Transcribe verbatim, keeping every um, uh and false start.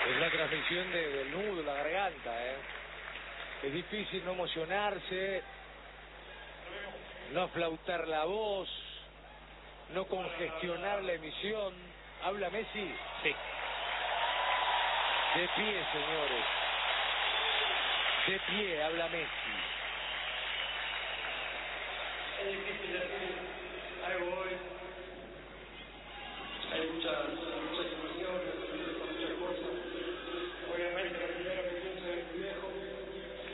Es la transmisión de, del nudo, la garganta, ¿eh? Es difícil no emocionarse, no aflautar la voz, no congestionar la emisión. ¿Habla Messi? Sí. De pie, señores. De pie, habla Messi. Es difícil decir algo hoy.